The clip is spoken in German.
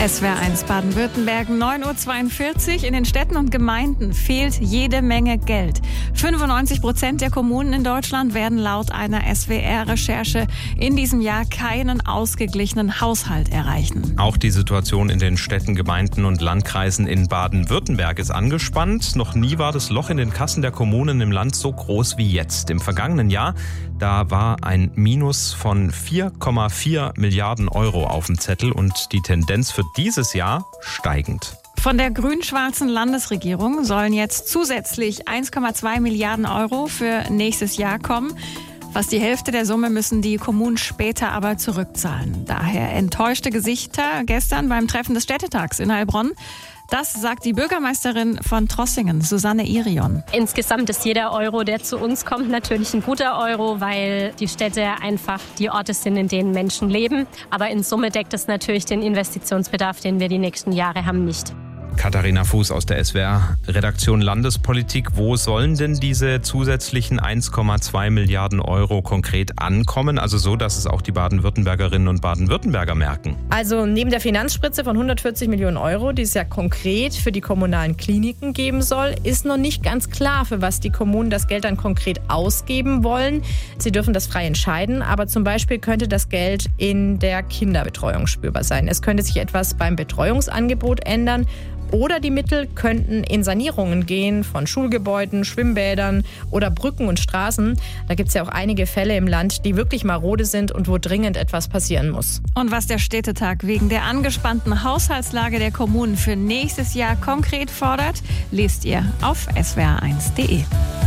SWR1 Baden-Württemberg, 9:42 Uhr. In den Städten und Gemeinden fehlt jede Menge Geld. 95% der Kommunen in Deutschland werden laut einer SWR-Recherche in diesem Jahr keinen ausgeglichenen Haushalt erreichen. Auch die Situation in den Städten, Gemeinden und Landkreisen in Baden-Württemberg ist angespannt. Noch nie war das Loch in den Kassen der Kommunen im Land so groß wie jetzt. Im vergangenen Jahr, da war ein Minus von 4,4 Milliarden Euro auf dem Zettel und die Tendenz für dieses Jahr steigend. Von der grün-schwarzen Landesregierung sollen jetzt zusätzlich 1,2 Milliarden Euro für nächstes Jahr kommen. Fast die Hälfte der Summe müssen die Kommunen später aber zurückzahlen. Daher enttäuschte Gesichter gestern beim Treffen des Städtetags in Heilbronn. Das sagt die Bürgermeisterin von Trossingen, Susanne Irion. Insgesamt ist jeder Euro, der zu uns kommt, natürlich ein guter Euro, weil die Städte einfach die Orte sind, in denen Menschen leben. Aber in Summe deckt es natürlich den Investitionsbedarf, den wir die nächsten Jahre haben, nicht. Katharina Fuß aus der SWR-Redaktion Landespolitik. Wo sollen denn diese zusätzlichen 1,2 Milliarden Euro konkret ankommen? Also so, dass es auch die Baden-Württembergerinnen und Baden-Württemberger merken. Also neben der Finanzspritze von 140 Millionen Euro, die es ja konkret für die kommunalen Kliniken geben soll, ist noch nicht ganz klar, für was die Kommunen das Geld dann konkret ausgeben wollen. Sie dürfen das frei entscheiden, aber zum Beispiel könnte das Geld in der Kinderbetreuung spürbar sein. Es könnte sich etwas beim Betreuungsangebot ändern. Oder die Mittel könnten in Sanierungen gehen von Schulgebäuden, Schwimmbädern oder Brücken und Straßen. Da gibt es ja auch einige Fälle im Land, die wirklich marode sind und wo dringend etwas passieren muss. Und was der Städtetag wegen der angespannten Haushaltslage der Kommunen für nächstes Jahr konkret fordert, lest ihr auf swr1.de.